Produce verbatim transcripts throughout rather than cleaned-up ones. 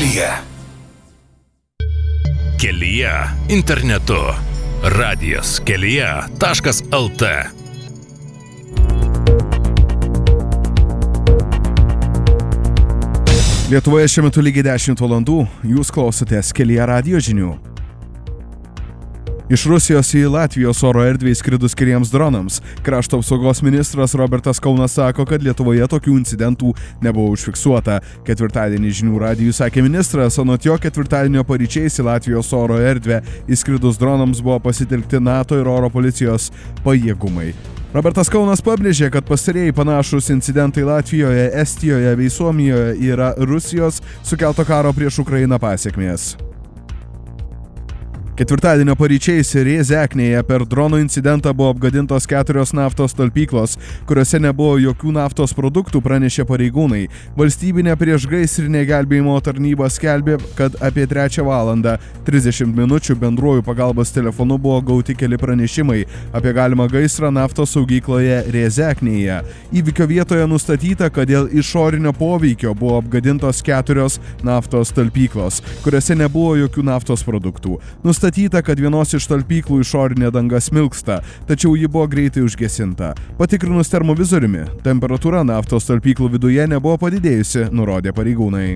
kelyje. Kelyje internetu. Radijas kelyje taškas lt. Lietuvoje šiuo metu lygiai dešimt valandų, jūs klausotės Kelyje radijo žinių. Iš Rusijos į Latvijos oro erdvę įskridus keliems dronams. Krašto apsaugos ministras Robertas Kaunas sako, kad Lietuvoje tokių incidentų nebuvo užfiksuota. Ketvirtadienį žinių radijui sakė ministras, anot jo ketvirtadienio paryčiais į Latvijos oro erdvę įskridus dronams buvo pasitelkti NATO ir oro policijos pajėgumai. Robertas Kaunas pabrėžė, kad pastarieji panašūs incidentai Latvijoje, Estijoje bei Suomijoje yra Rusijos sukelto karo prieš Ukrainą pasekmės. Ketvirtadienio paryčiais Riezeknėje per dronų incidentą buvo apgadintos keturios naftos talpyklos, kuriuose nebuvo jokių naftos produktų, pranešė pareigūnai. Valstybinė priešgaisrinė gelbėjimo tarnyba skelbė, kad apie trečią valandą trisdešimt minučių bendruoju pagalbos telefonu buvo gauti keli pranešimai apie galimą gaisrą naftos saugykloje Riezeknėje. Įvykio vietoje nustatyta, kad dėl išorinio poveikio buvo apgadintos keturios naftos talpyklos, kuriuose nebuvo jokių naftos produktų. Nustatyta Nustatyta, kad vienos iš talpyklų išorinė danga smilksta, tačiau ji buvo greitai užgesinta. Patikrinus termovizoriumi, temperatūra naftos talpyklų viduje nebuvo padidėjusi, nurodė pareigūnai.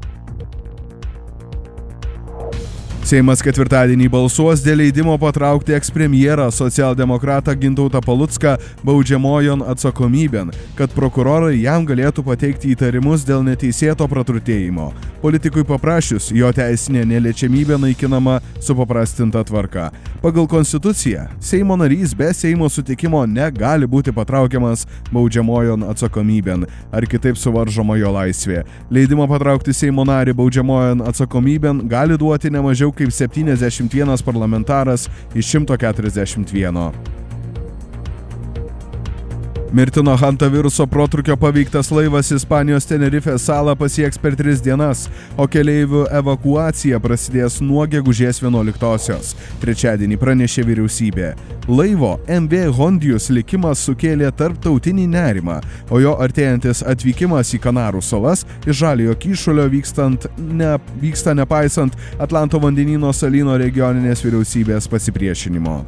Seimas ketvirtadienį balsuos dėl leidimo patraukti ekspremjerą socialdemokratą Gintautą Palucką baudžiamojon atsakomybėn, kad prokurorai jam galėtų pateikti įtarimus dėl neteisėto praturtėjimo. Politikui paprašius, jo teisinė neliečiamybė naikinama supaprastinta tvarka. Pagal konstituciją, Seimo narys be Seimo sutikimo negali būti patraukiamas baudžiamojon atsakomybėn, ar kitaip suvaržoma jo laisvė. Leidimą patraukti Seimo narį baudžiamojon atsakomybėn gali duoti ne mažiau kaip septyniasdešimt vienas parlamentaras iš šimto keturiasdešimt vieno. Mirtino hantaviruso protrūkio paveiktas laivas Ispanijos Tenerifės salą pasieks per tris dienas, o keleivių evakuacija prasidės nuo gegužės vienuoliktosios. Trečiadienį pranešė vyriausybė. Laivo M V Hondius likimas sukėlė tarptautinį nerimą, o jo artėjantis atvykimas į Kanarų salas iš Žaliojo kyšulio vykstant ne, vyksta nepaisant Atlanto vandenyno salyno regioninės vyriausybės pasipriešinimo.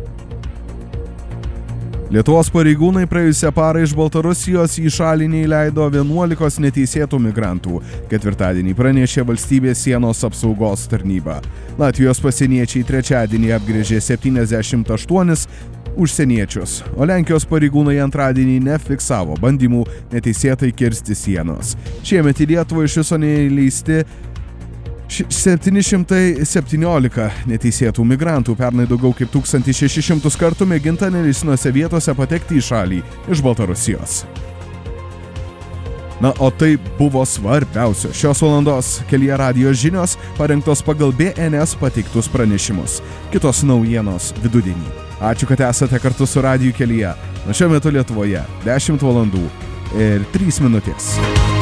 Lietuvos pareigūnai praėjusią parą iš Baltarusijos į šalį neįleido vienuolikos neteisėtų migrantų. Ketvirtadienį pranešė valstybės sienos apsaugos tarnyba. Latvijos pasieniečiai trečiadienį apgręžė septyniasdešimt aštuonis užsieniečius, o Lenkijos pareigūnai antradienį nefiksavo bandymų neteisėtai kirsti sienos. Šiemet į Lietuvą iš viso neįleisti septyni šimtai septyniolika neteisėtų migrantų, pernai daugiau kaip tūkstantis šešis šimtus kartų mėginta neleistinose vietose patekti į šalį iš Baltarusijos. Na, o tai buvo svarbiausios šios valandos Kelyje radijo žinios, parengtos pagal B N S pateiktus pranešimus. Kitos naujienos vidudienį. Ačiū, kad esate kartu su radiju Kelyje. Na, šiuo metu Lietuvoje dešimt valandų ir trys minutės.